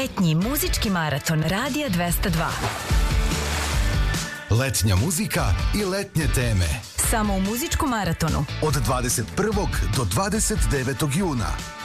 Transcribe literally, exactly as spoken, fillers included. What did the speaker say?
Letnji muzički maraton Radija dvesta dva. Letnja muzika i letnje teme. Samo u muzičkom maratonu. Od dvadeset prvog do dvadeset devetog juna.